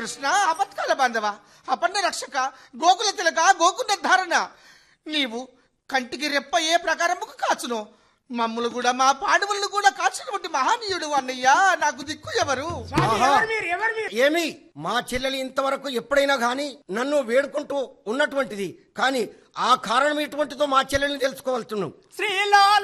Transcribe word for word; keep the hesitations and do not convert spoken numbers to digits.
కృష్ణ అపత్కాల బాంధవ, అపన్న రక్షక, గోకుల తిలక, గోకుల ధారణ, నీవు కంటికి రెప్ప ఏ ప్రకారముకు కాచునో మమ్ములు కూడా మా పాండవులను కూడా కాచినటువంటి మహానీయుడు అన్నయ్య. నాకు దిక్కు ఎవరు? ఏమి మా చెల్లెలు ఇంతవరకు ఎప్పుడైనా గాని నన్ను వేడుకుంటూ ఉన్నటువంటిది, కానీ ఆ కారణం ఎటువంటిదో మా చెల్లెల్ని తెలుసుకోవాల్తున్నాం. శ్రీలా